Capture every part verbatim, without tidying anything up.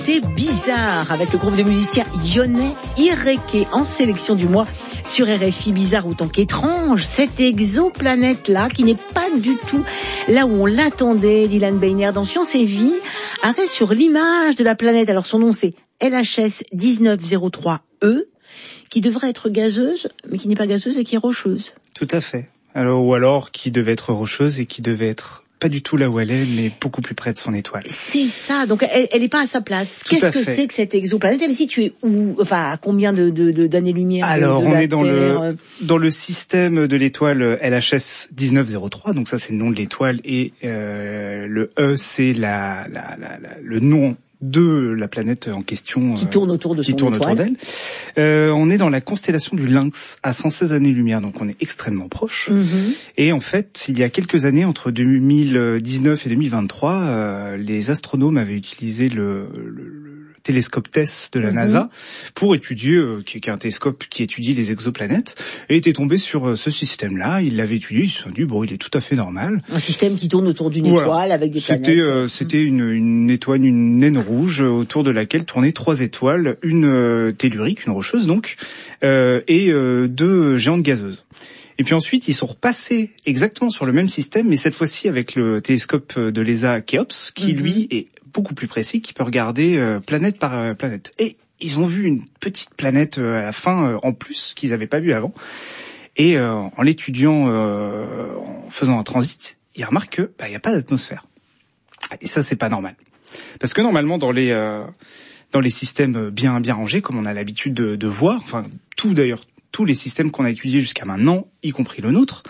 C'est bizarre avec le groupe de musiciens lyonnais Ireke en sélection du mois sur R F I. Bizarre autant qu'étrange, cette exoplanète-là qui n'est pas du tout là où on l'attendait. Dylan Beiner dans Science et Vie arrête sur l'image de la planète. Alors son nom c'est L H S dix-neuf zéro trois E qui devrait être gazeuse mais qui n'est pas gazeuse et qui est rocheuse. Tout à fait. Alors ou alors qui devait être rocheuse et qui devait être pas du tout là où elle est, mais beaucoup plus près de son étoile. C'est ça, donc elle, elle est pas à sa place. Tout Qu'est-ce que fait. c'est que cette exoplanète? Elle est située où? Enfin, à combien de, de, de d'années-lumière? Alors, de, de on la est dans Terre? le dans le système de l'étoile L H S dix-neuf zéro trois. Donc ça, c'est le nom de l'étoile et euh, le E, c'est la, la, la, la le nom de la planète en question qui tourne autour de qui son tourne étoile. autour d'elle. Euh, on est dans la constellation du Lynx à cent seize années-lumière, donc on est extrêmement proche. Mm-hmm. Et en fait, il y a quelques années, entre deux mille dix-neuf et deux mille vingt-trois, euh, les astronomes avaient utilisé le, le, le télescope TESS de la mm-hmm. NASA pour étudier, euh, qui, qui est un télescope qui étudie les exoplanètes, et étaient tombés sur euh, ce système-là. Ils l'avaient étudié, ils se sont dit bon, il est tout à fait normal. Un système qui tourne autour d'une voilà. étoile avec des c'était, planètes. Euh, c'était une, une étoile, une naine rouge autour de laquelle tournaient trois étoiles, une euh, tellurique, une rocheuse donc, euh, et euh, deux géantes gazeuses. Et puis ensuite, ils sont repassés exactement sur le même système, mais cette fois-ci avec le télescope de l'E S A Kéops, qui mm-hmm. lui est beaucoup plus précis, qui peut regarder euh, planète par euh, planète. Et ils ont vu une petite planète euh, à la fin, euh, en plus, qu'ils n'avaient pas vu avant. Et euh, en l'étudiant, euh, en faisant un transit, ils remarquent que bah, y a pas d'atmosphère. Et ça, c'est pas normal. Parce que normalement, dans les euh, dans les systèmes bien bien rangés, comme on a l'habitude de, de voir, enfin tout d'ailleurs, tous les systèmes qu'on a étudiés jusqu'à maintenant, y compris le nôtre,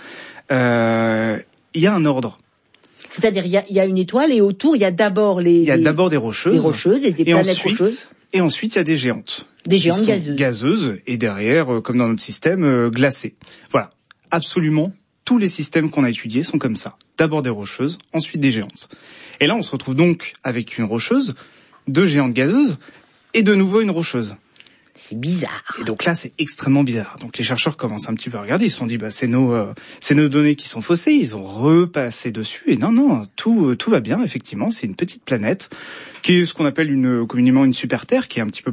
euh, il y a un ordre. C'est-à-dire, il y a, il y a une étoile et autour, il y a d'abord les... Il y a les, d'abord des rocheuses. Des rocheuses et des et planètes ensuite, rocheuses. Et ensuite, il y a des géantes. Des géantes gazeuses. Gazeuses, et derrière, comme dans notre système, euh, glacées. Voilà. Absolument, tous les systèmes qu'on a étudiés sont comme ça. D'abord des rocheuses, ensuite des géantes. Et là, on se retrouve donc avec une rocheuse, deux géantes gazeuses, et de nouveau une rocheuse. C'est bizarre. Et donc là, c'est extrêmement bizarre. Donc les chercheurs commencent un petit peu à regarder. Ils se sont dit, bah c'est nos, euh, c'est nos données qui sont faussées. Ils ont repassé dessus. Et non, non, tout, euh, tout va bien. Effectivement, c'est une petite planète qui est ce qu'on appelle une communément une super Terre, qui est un petit peu